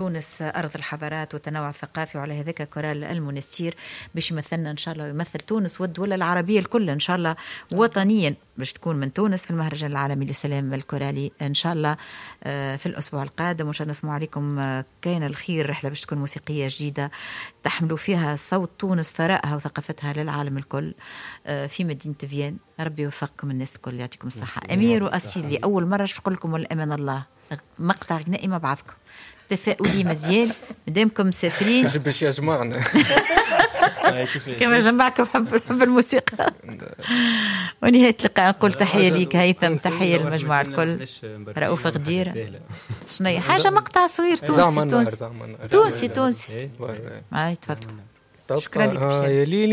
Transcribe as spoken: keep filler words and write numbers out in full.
تونس أرض الحضارات والتنوع الثقافي، وعلى هذاك كورال المنستير باش يمثلنا إن شاء الله، يمثل تونس والدول العربية الكل إن شاء الله وطنيا، باش تكون من تونس في المهرجان العالمي للسلام الكورالي إن شاء الله في الأسبوع القادم. وإن شاء الله نسمع عليكم كاين الخير، رحلة باش تكون موسيقية جديدة تحملوا فيها صوت تونس، ثرائها وثقافتها للعالم الكل في مدينة فيين. ربي يوفقكم الناس الكل، يعطيكم الصحة. أمير وأسيلي أول مرة نقول لكم والأمان الله مقطع غنائي مع بعضكم، تفاؤلي مزيان مدامكم مسافرين باش يجمعنا كما جمعكم حب حب الموسيقى. ونهاية اللقاء نقول تحية ليك هيثم، تحية للمجموعة الكل. رؤوف غدير شنو حاجة مقطع صغير تونسي تونسي تونسي تونسي. هاي تفضل. شكرا لك.